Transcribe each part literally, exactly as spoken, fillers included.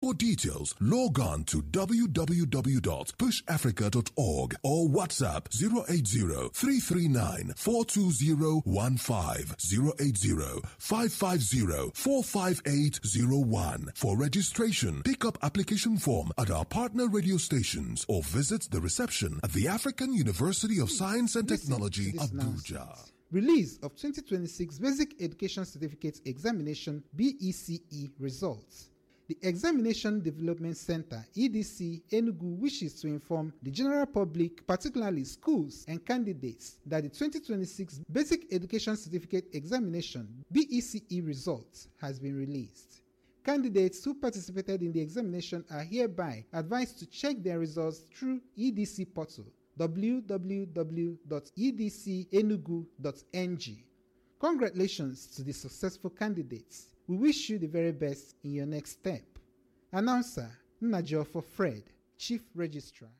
For details, log on to w w w dot push africa dot org or WhatsApp zero eight zero, three three nine, four two zero one five, zero eight zero, five five zero, four five eight zero one. For registration, pick up application form at our partner radio stations or visit the reception at the African University of Science and Technology, Abuja. Release of twenty twenty-six Basic Education Certificate Examination B E C E results. The Examination Development Center, E D C, Enugu wishes to inform the general public, particularly schools and candidates, that the twenty twenty-six Basic Education Certificate Examination B E C E results has been released. Candidates who participated in the examination are hereby advised to check their results through E D C portal w w w dot e d c enugu dot n g. Congratulations to the successful candidates. We wish you the very best in your next step. Announcer Nnajiofo Fred, Chief Registrar.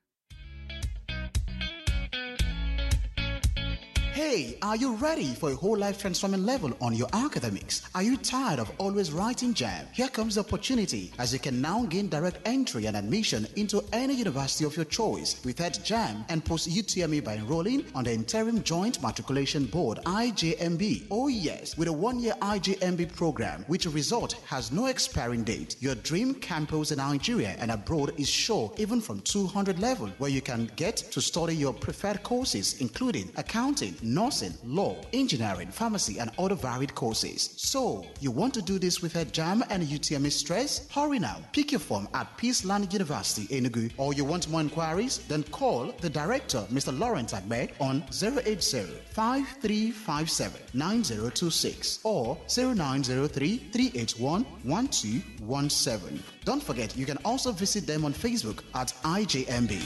Hey, are you ready for a whole life transforming level on your academics? Are you tired of always writing jam? Here comes the opportunity, as you can now gain direct entry and admission into any university of your choice with Head Jam and post U T M E by enrolling on the Interim Joint Matriculation Board I J M B. Oh yes, with a one-year I J M B program, which result has no expiring date. Your dream campus in Nigeria and abroad is sure, even from two hundred level, where you can get to study your preferred courses, including accounting, nursing, law, engineering, pharmacy, and other varied courses. So, you want to do this with a JAM and U T M E stress? Hurry now. Pick your form at Peace Land University, Enugu. Or you want more inquiries? Then call the director, Mister Lawrence Agbe, on zero eight zero, five three five seven, nine zero two six or zero nine zero three, three eight one, one two one seven. Don't forget, you can also visit them on Facebook at I J M B.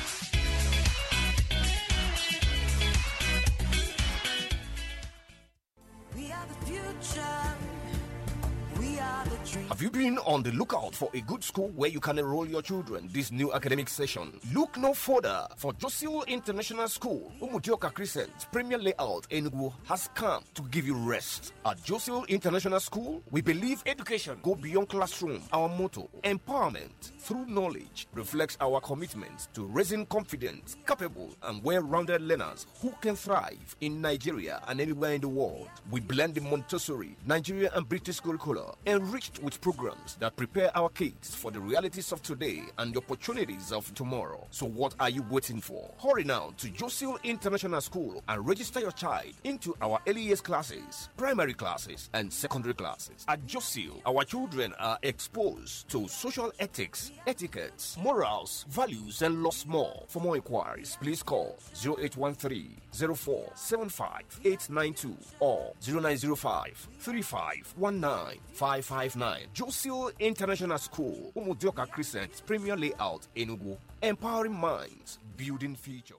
Have you been on the lookout for a good school where you can enroll your children this new academic session? Look no further, for Josil International School, Umudioka Crescent, Premier Layout, Enugu has come to give you rest. At Josil International School, we believe education go beyond classroom. Our motto, empowerment through knowledge, reflects our commitment to raising confident, capable, and well-rounded learners who can thrive in Nigeria and anywhere in the world. We blend the Montessori, Nigerian and British curricula, enriched with programs that prepare our kids for the realities of today and the opportunities of tomorrow. So what are you waiting for? Hurry now to Josil International School and register your child into our early years classes, primary classes, and secondary classes. At Josil, our children are exposed to social ethics, etiquette, morals, values, and lots more. For more inquiries, please call zero eight one three, zero four seven five, eight nine two or zero nine zero five, three five one nine, five five nine. Josil International School, Umudioka Crescent, Premier Layout, Enugu. Empowering minds, building future.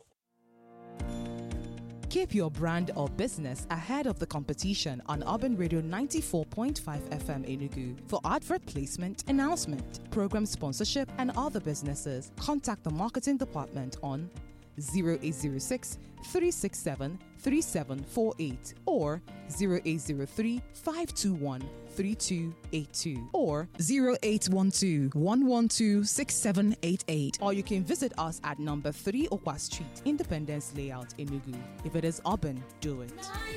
Keep your brand or business ahead of the competition on Urban Radio ninety-four point five F M Enugu. For advert placement, announcement, program sponsorship, and other businesses, contact the marketing department on zero eight zero six, three six seven, three seven four eight or zero eight zero three, five two one, three two eight two or zero eight one two, one one two, six seven eight eight. Or you can visit us at number three Okwa Street, Independence Layout, Enugu. If it is urban, do it.